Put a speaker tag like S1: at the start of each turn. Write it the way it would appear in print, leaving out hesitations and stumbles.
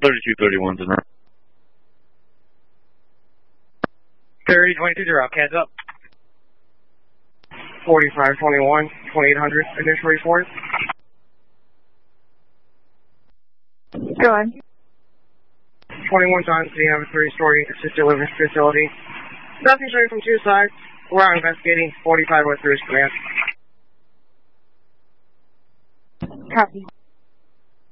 S1: 3231's in route.
S2: 3022 drop, heads up. 4521, 2800, initial report.
S3: Go on.
S2: 21 John City, have a 3-story assisted living facility. Nothing showing from 2 sides. We're out investigating. 45 West Ridge Command.
S3: Copy.